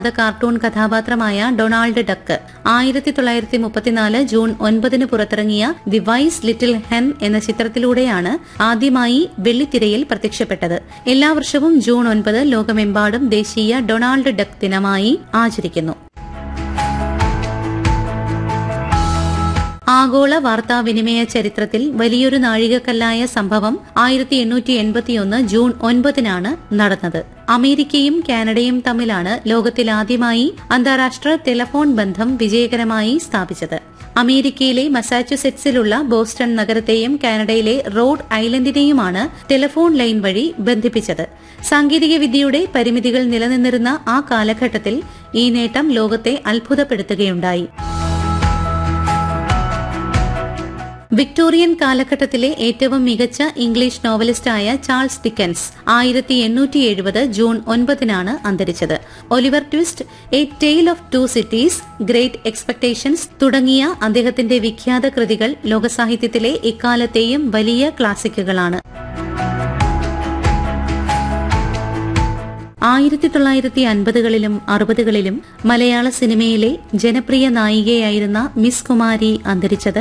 Cartoon കഥാപാത്രമായ Donald duck 1934 June 9 പുറത്തിറങ്ങിയ the vice little hen എന്ന ചിത്രത്തിലൂടെയാണ് ആദ്യമായി വെള്ളിത്തിരയിൽ പ്രത്യക്ഷപ്പെട്ടത്. എല്ലാ വർഷവും ജൂൺ 9 ലോകമെമ്പാടും ദേശീയ ഡൊണാൾഡ് ഡക്ക് ദിനമായി ആചരിക്കുന്നു. ആഗോള വാർത്താവിനിമയ ചരിത്രത്തിൽ വലിയൊരു നാഴികക്കല്ലായ സംഭവം 1881 ജൂൺ 9 നടന്നത്. അമേരിക്കയും കാനഡയും തമ്മിലാണ് ലോകത്തിലാദ്യമായി അന്താരാഷ്ട്ര ടെലിഫോൺ ബന്ധം വിജയകരമായി സ്ഥാപിച്ചത്. അമേരിക്കയിലെ മസാച്യുസെറ്റ്സിലുള്ള ബോസ്റ്റൺ നഗരത്തെയും കാനഡയിലെ റോഡ് ഐലൻഡിനെയുമാണ് ടെലിഫോൺ ലൈൻ വഴി ബന്ധിപ്പിച്ചത്. സാങ്കേതികവിദ്യയുടെ പരിമിതികൾ നിലനിന്നിരുന്ന ആ കാലഘട്ടത്തിൽ ഈ നേട്ടം ലോകത്തെ അത്ഭുതപ്പെടുത്തുകയുണ്ടായി. വിക്ടോറിയൻ കാലഘട്ടത്തിലെ ഏറ്റവും മികച്ച ഇംഗ്ലീഷ് നോവലിസ്റ്റായ ചാൾസ് ഡിക്കൻസ് 1870 ജൂൺ 9 അന്തരിച്ചത്. Oliver twist, A tale of two cities, great expectations തുടങ്ങിയ അദ്ദേഹത്തിന്റെ വിഖ്യാത കൃതികൾ ലോകസാഹിത്യത്തിലെ എക്കാലത്തെയും വലിയ ക്ലാസിക്കുകളാണ്. 1950കളിലും 60കളിലും മലയാള സിനിമയിലെ ജനപ്രിയ നായികയായിരുന്ന മിസ് കുമാരി അന്തരിച്ചത്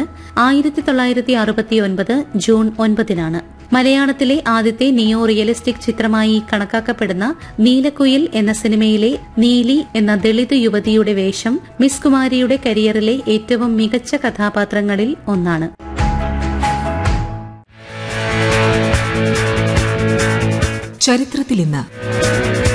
1969 ജൂൺ 9 മലയാളത്തിലെ ആദ്യത്തെ നിയോ റിയലിസ്റ്റിക് ചിത്രമായി കണക്കാക്കപ്പെടുന്ന നീലക്കുയിൽ എന്ന സിനിമയിലെ നീലി എന്ന ദളിത് യുവതിയുടെ വേഷം മിസ് കുമാരിയുടെ കരിയറിലെ ഏറ്റവും മികച്ച കഥാപാത്രങ്ങളിൽ ഒന്നാണ്. ചരിത്രത്തിൽ ഇന്ന്